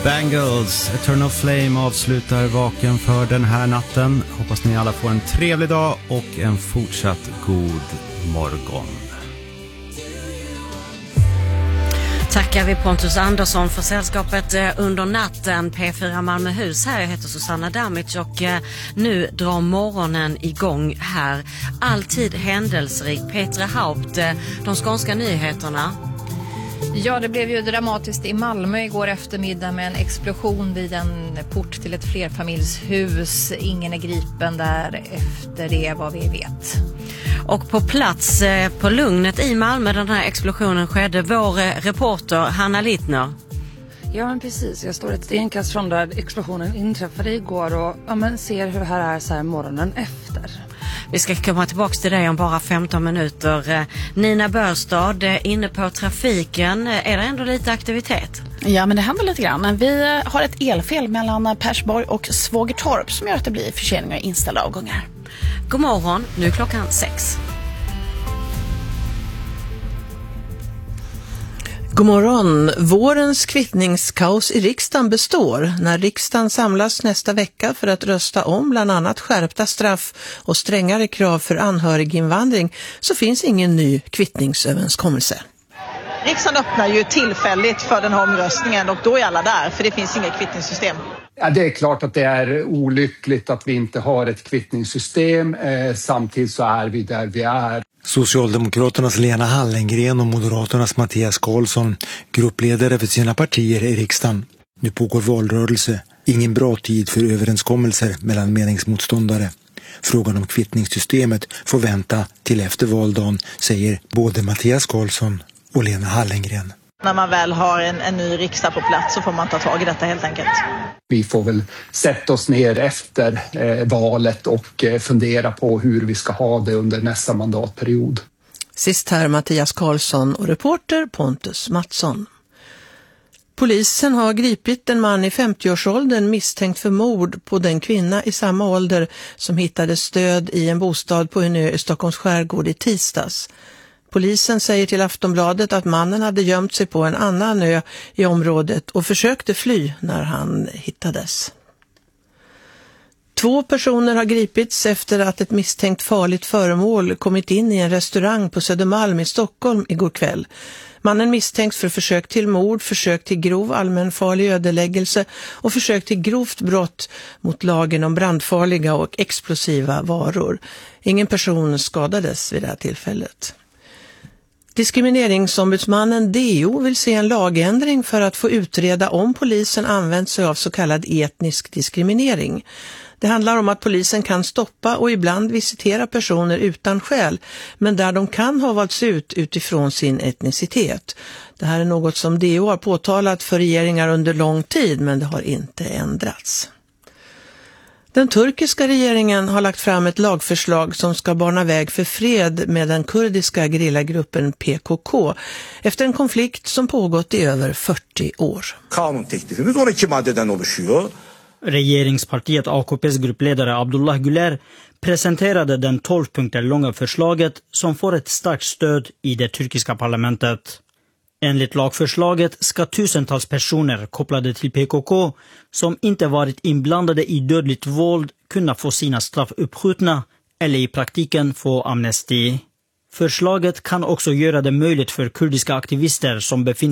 Bangles, Eternal Flame avslutar Vaken för den här natten. Hoppas ni alla får en trevlig dag och en fortsatt god morgon. Tackar vi Pontus Andersson för sällskapet under natten. P4 Malmöhus här, jag heter Susanna Damic och nu drar morgonen igång här. Alltid händelserik. Petra Haupt, de skånska nyheterna. Ja, det blev ju dramatiskt i Malmö igår eftermiddag med en explosion vid en port till ett flerfamiljshus. Ingen är gripen där efter det vad vi vet. Och på plats på Lugnet i Malmö den här explosionen skedde, vår reporter Hanna Littner. Ja, men precis. Jag står ett stenkast från där explosionen inträffade igår och ser hur det här är så här morgonen efter. Vi ska komma tillbaka till dig om bara 15 minuter. Nina Börstad, inne på trafiken. Är det ändå lite aktivitet? Ja, men det händer lite grann. Vi har ett elfel mellan Persborg och Svågertorp som gör att det blir förseningar och inställda avgångar. God morgon, nu är klockan 6. God morgon. Vårens kvittningskaos i riksdagen består. När riksdagen samlas nästa vecka för att rösta om bland annat skärpta straff och strängare krav för anhöriginvandring så finns ingen ny kvittningsöverenskommelse. Riksdagen öppnar ju tillfälligt för den här omröstningen och då är alla där för det finns inget kvittningssystem. Ja, det är klart att det är olyckligt att vi inte har ett kvittningssystem. Samtidigt så är vi där vi är. Socialdemokraternas Lena Hallengren och Moderaternas Mattias Karlsson, gruppledare för sina partier i riksdagen. Nu pågår valrörelse. Ingen bra tid för överenskommelser mellan meningsmotståndare. Frågan om kvittningssystemet får vänta till efter valdagen, säger både Mattias Karlsson och Lena Hallengren. När man väl har en ny riksdag på plats så får man ta tag i detta helt enkelt. Vi får väl sätta oss ner efter valet och fundera på hur vi ska ha det under nästa mandatperiod. Sist här Mattias Karlsson och reporter Pontus Mattsson. Polisen har gripit en man i 50-årsåldern misstänkt för mord på den kvinna i samma ålder som hittades död i en bostad på en ö i Stockholms skärgård i tisdags. Polisen säger till Aftonbladet att mannen hade gömt sig på en annan ö i området och försökte fly när han hittades. 2 personer har gripits efter att ett misstänkt farligt föremål kommit in i en restaurang på Södermalm i Stockholm igår kväll. Mannen misstänks för försök till mord, försök till grov allmänfarlig ödeläggelse och försök till grovt brott mot lagen om brandfarliga och explosiva varor. Ingen person skadades vid det här tillfället. Diskrimineringsombudsmannen DO vill se en lagändring för att få utreda om polisen använt sig av så kallad etnisk diskriminering. Det handlar om att polisen kan stoppa och ibland visitera personer utan skäl, men där de kan ha valts ut utifrån sin etnicitet. Det här är något som DO har påtalat för regeringar under lång tid, men det har inte ändrats. Den turkiska regeringen har lagt fram ett lagförslag som ska bana väg för fred med den kurdiska gerillagruppen PKK efter en konflikt som pågått i över 40 år. Regeringspartiet AKP:s gruppledare Abdullah Güler presenterade den 12 punkter långa förslaget som får ett starkt stöd i det turkiska parlamentet. Enligt lagförslaget ska tusentals personer kopplade till PKK som inte varit inblandade i dödligt våld kunna få sina straff uppskjutna eller i praktiken få amnesti. Förslaget kan också göra det möjligt för kurdiska aktivister som befinner